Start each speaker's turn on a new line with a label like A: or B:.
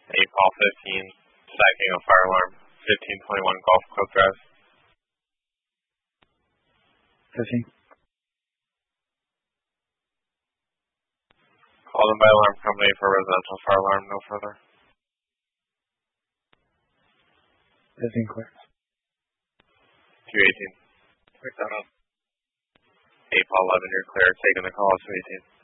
A: 8 Paul 15, stacking a fire alarm, 1521 Gulf Coast Drive.
B: 15.
A: Called in by alarm company for residential fire alarm, no further.
B: 15 clear.
A: 218.
B: Pick that up.
A: 8 Paul 11, you're clear. Taking the call, 218.